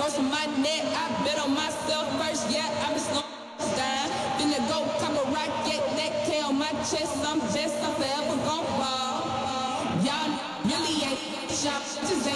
post on my neck, I bet on myself first, yeah, I'm a slow down. Finna go cop a rocket, that K on my chest, I'm best, I'm forever gon' ball. Y'all really ain't shop, just ain't